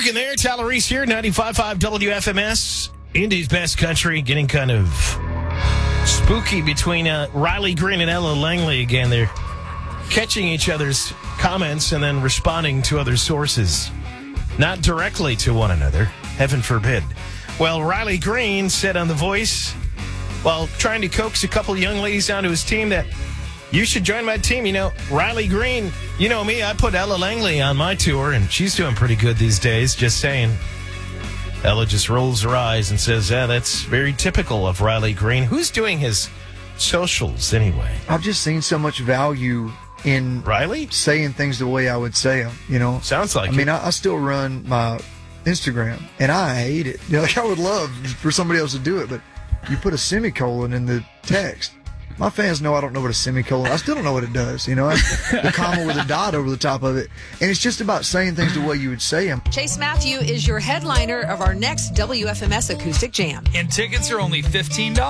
Morgan there, Tyler Reese here, 95.5 WFMS, Indy's best country, getting kind of spooky between Riley Green and Ella Langley again. They're catching each other's comments and then responding to other sources, not directly to one another, heaven forbid. Well, Riley Green said on The Voice, while trying to coax a couple young ladies onto his team, that you should join my team. You know, Riley Green, you know me, I put Ella Langley on my tour, and she's doing pretty good these days, just saying. Ella just rolls her eyes and says, yeah, that's very typical of Riley Green. Who's doing his socials anyway? I've just seen so much value in Riley saying things the way I would say them, you know? Sounds like I mean, I still run my Instagram, and I hate it. You know, like I would love for somebody else to do it, but you put a semicolon in the text. My fans know I don't know what a semicolon. I still don't know what it does. You know, the comma with a dot over the top of it, and it's just about saying things the way you would say them. Chase Matthew is your headliner of our next WFMS Acoustic Jam, and tickets are only $15.